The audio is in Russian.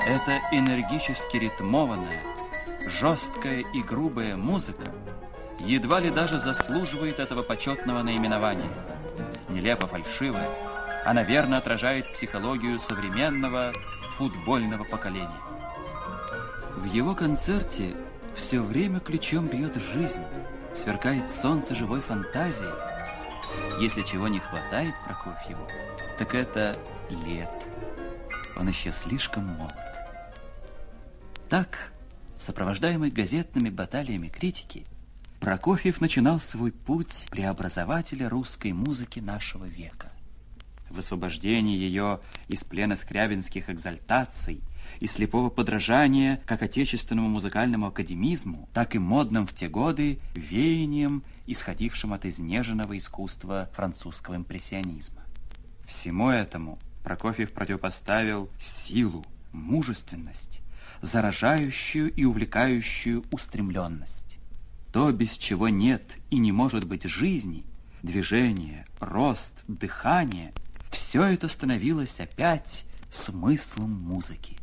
Эта энергически ритмованная, жесткая и грубая музыка едва ли даже заслуживает этого почетного наименования. Нелепо фальшивая, она верно отражает психологию современного футбольного поколения. В его концерте все время ключом бьет жизнь, сверкает солнце живой фантазии. Если чего не хватает Прокофьеву, так это лет. Он еще слишком молод. Так, сопровождаемый газетными баталиями критики, Прокофьев начинал свой путь преобразователя русской музыки нашего века. В освобождении ее из плена скрябинских экзальтаций и слепого подражания как отечественному музыкальному академизму, так и модным в те годы веянием, исходившим от изнеженного искусства французского импрессионизма. Всему этому Прокофьев противопоставил силу, мужественность, заражающую и увлекающую устремленность. То, без чего нет и не может быть жизни, движение, рост, дыхание, все это становилось опять смыслом музыки.